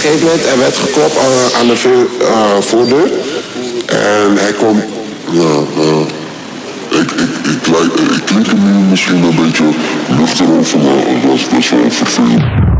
gegeven moment, er werd geklopt aan de voordeur. En hij komt... Ja, ik klink er nu misschien een beetje luchtig over, maar dat is best wel vervelend.